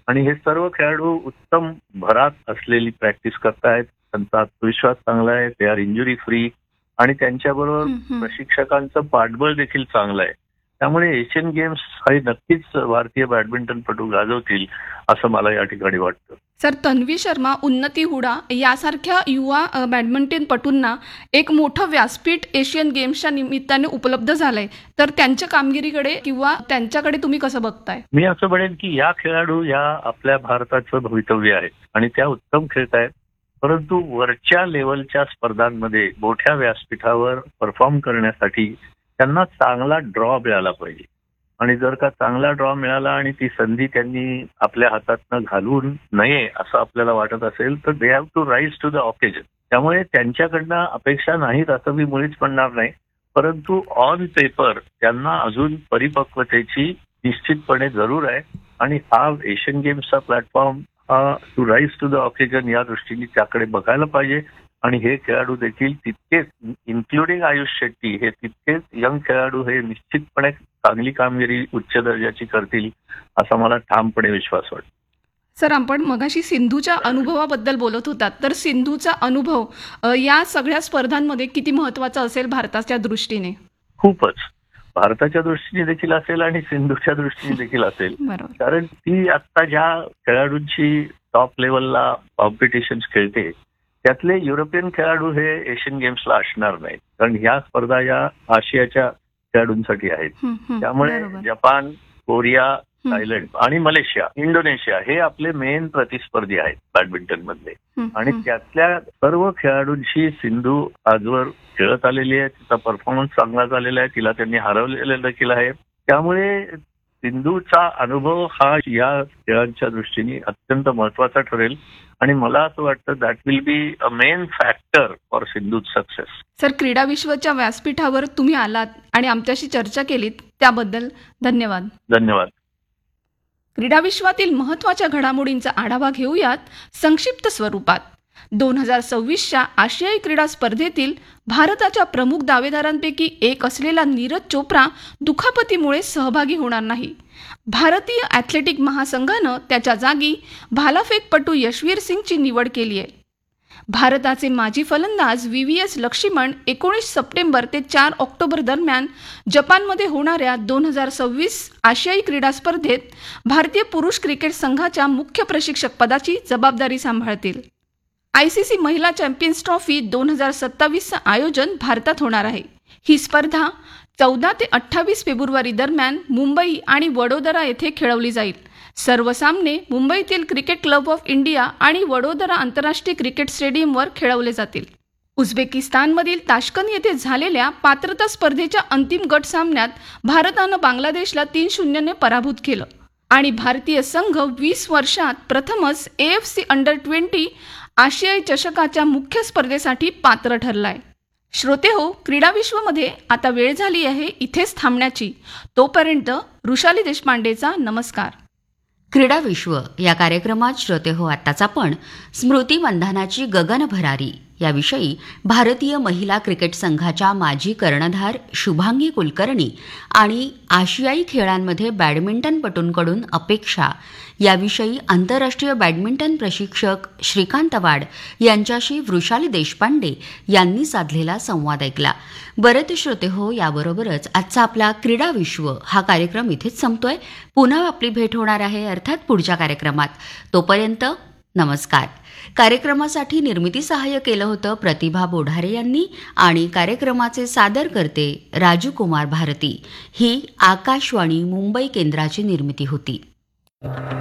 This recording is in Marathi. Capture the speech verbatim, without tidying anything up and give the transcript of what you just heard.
आणि हे सर्व खेळाडू उत्तम भरात असलेली प्रॅक्टिस करतायत. त्यांचा आत्मविश्वास चांगला आहे, ते आर इंजुरी फ्री आणि त्यांच्याबरोबर हं, हं. प्रशिक्षकांचं पाठबळ देखील चांगलं आहे. त्यामुळे एशियन गेम्स हे नक्कीच भारतीय बॅडमिंटनपटू गाजवतील असं मला या ठिकाणी वाटतं. सर, तन्वी शर्मा, उन्नती हुडा यासारख्या युवा अ, बॅडमिंटनपटूंना एक मोठं व्यासपीठ एशियन गेम्सच्या निमित्ताने उपलब्ध झालंय, तर त्यांच्या कामगिरीकडे किंवा त्यांच्याकडे तुम्ही कसं बघताय? मी असं म्हणेन की या खेळाडू या आपल्या भारताचं भवितव्य आहे आणि त्या उत्तम खेळत आहेत. परंतु वरच्या लेवलच्या स्पर्धांमध्ये मोठ्या व्यासपीठावर परफॉर्म करण्यासाठी त्यांना चांगला ड्रॉ मिळाला पाहिजे. आणि जर का चांगला ड्रॉ मिळाला आणि ती संधी त्यांनी आपल्या हातातनं घालवून नये असं आपल्याला वाटत असेल तर they have to rise to the occasion. त्यामुळे त्यांच्याकडनं अपेक्षा नाहीत असं मी मुळीच म्हणणार नाही. परंतु ऑन पेपर त्यांना अजून परिपक्वतेची निश्चितपणे जरूर आहे आणि हा एशियन गेम्सचा प्लॅटफॉर्म हा to rise to the occasion या दृष्टीने त्याकडे बघायला पाहिजे. आणि हे खेळाडू देखील तितकेच, इन्क्लुडिंग आयुष शेट्टी, हे तितकेच यंग खेळाडू हे निश्चितपणे चांगली कामगिरी उच्च दर्जाची करतील असा मला ठामपणे विश्वास वाटतो. सर, आपण मगाशी सिंधूच्या अनुभवाबद्दल बोलत होतात, तर सिंधूचा अनुभव अ, या सगळ्या स्पर्धांमध्ये किती महत्वाचा असेल भारताच्या दृष्टीने? खूपच. भारताच्या दृष्टीने देखील असेल आणि सिंधूच्या दृष्टीने देखील असेल. बरोबर. कारण ती आता ज्या खेळाडूंची टॉप लेवलला कॉम्पिटिशन खेळते त्यातले युरोपियन खेळाडू हे एशियन गेम्सला असणार नाहीत. कारण ह्या स्पर्धा या आशियाच्या खेळाडूंसाठी आहेत. हं, हं. त्यामुळे बरोबर. जपान, कोरिया, हं. थायलंड आणि मलेशिया, इंडोनेशिया हे आपले मेन प्रतिस्पर्धी आहेत बॅडमिंटन मधले. हं, आणि हं. त्यातल्या सर्व खेळाडूंशी सिंधू आजवर खेळत आलेली आहे. तिचा परफॉर्मन्स चांगला झालेला आहे. तिला त्यांनी हरवलेलं देखील आहे. त्यामुळे सिंधूचा अनुभव हा या खेळांच्या दृष्टीने अत्यंत महत्वाचा ठरेल आणि मला असं वाटतं that will be a main factor for Sindhu success. Sir, क्रीडा विश्वच्या व्यासपीठावर तुम्ही आलात आणि आमच्याशी चर्चा केलीत त्याबद्दल धन्यवाद. धन्यवाद. क्रीडा विश्वातील महत्त्वाच्या घडामोडींचा आढावा घेऊयात संक्षिप्त स्वरूपात. दोन हजार सव्वीसच्या आशियाई क्रीडा स्पर्धेतील भारताच्या प्रमुख दावेदारांपैकी एक असलेला नीरज चोप्रा दुखापतीमुळे सहभागी होणार नाही. भारतीय ॲथलेटिक महासंघानं त्याच्या जागी भालाफेकपटू यशवीर सिंगची निवड केली आहे. भारताचे माजी फलंदाज व्ही व्ही एस लक्ष्मण एकोणीस सप्टेंबर ते चार ऑक्टोबर दरम्यान जपानमध्ये होणाऱ्या दोन हजार सव्वीस आशियाई क्रीडा स्पर्धेत भारतीय पुरुष क्रिकेट संघाच्या मुख्य प्रशिक्षक पदाची जबाबदारी सांभाळतील. आय सी सी महिला चॅम्पियन्स ट्रॉफी दोन हजार सत्तावीसचं आयोजन भारतात होणार आहे. ही स्पर्धा चौदा ते अठ्ठावीस फेब्रुवारी दरम्यान मुंबई आणि वडोदरा येथे खेळवली जाईल. सर्व सामने मुंबईतील क्रिकेट क्लब ऑफ इंडिया आणि वडोदरा आंतरराष्ट्रीय क्रिकेट स्टेडियमवर खेळवले जातील. उझबेकिस्तानमधील ताश्कंद येथे झालेल्या पात्रता स्पर्धेच्या अंतिम गट सामन्यात भारतानं बांगलादेशला तीन शून्यने पराभूत केलं आणि भारतीय संघ वीस वर्षात प्रथमच A F C under twenty आशियाई चषकाच्या मुख्य स्पर्धेसाठी पात्र ठरलाय. श्रोते हो, क्रीडा विश्वमध्ये आता वेळ झाली आहे इथेच थांबण्याची. तोपर्यंत रुशाली देशपांडेचा नमस्कार. क्रीडा विश्व या कार्यक्रमात श्रोते हो, आत्ताच आपण स्मृती मंधानाची गगन भरारी याविषयी भारतीय महिला क्रिकेट संघाच्या माजी कर्णधार शुभांगी कुलकर्णी आणि आशियाई खेळांमध्ये बॅडमिंटनपटूंकडून अपेक्षा याविषयी आंतरराष्ट्रीय बॅडमिंटन प्रशिक्षक श्रीकांत वाड यांच्याशी वृषाली देशपांडे यांनी साधलेला संवाद ऐकला. बरेच श्रोते हो, याबरोबरच आजचा आपला क्रीडा विश्व हा कार्यक्रम इथेच संपतोय. पुन्हा आपली भेट होणार आहे अर्थात पुढच्या कार्यक्रमात. तोपर्यंत नमस्कार. कार्यक्रमासाठी निर्मिती सहाय्य केलं होतं प्रतिभा बोढारे यांनी आणि कार्यक्रमाचे सादर करते राजू कुमार भारती. ही आकाशवाणी मुंबई केंद्राची निर्मिती होती.